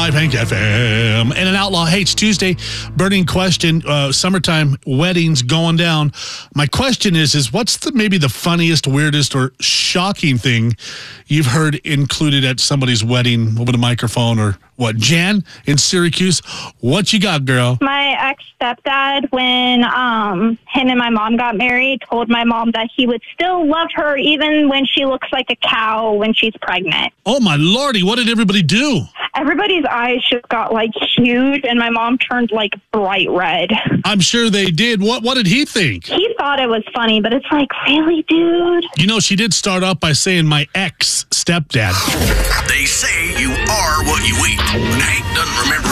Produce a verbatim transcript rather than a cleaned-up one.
five Hank F M. And an Outlaw Hates Tuesday. Burning question, uh, summertime weddings going down. My question is, is what's the maybe the funniest, weirdest, or shocking thing you've heard included at somebody's wedding over the microphone or what? Jan in Syracuse, what you got, girl? My ex-stepdad, when um, him and my mom got married, told my mom that he would still love her even when she looks like a cow when she's pregnant. Oh, my lordy. What did everybody do? Everybody's eyes just got, like, huge, and my mom turned, like, bright red. I'm sure they did. What What did he think? He thought it was funny, but it's like, really, dude? You know, she did start off by saying my ex-stepdad. They say you are what you eat. But Hank doesn't remember